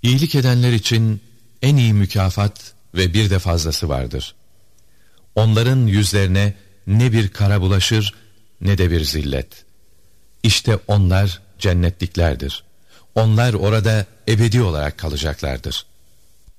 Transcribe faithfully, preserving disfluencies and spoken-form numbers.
İyilik edenler için en iyi mükafat ve bir de fazlası vardır. Onların yüzlerine ne bir kara bulaşır ne de bir zillet. İşte onlar cennetliklerdir. Onlar orada ebedi olarak kalacaklardır.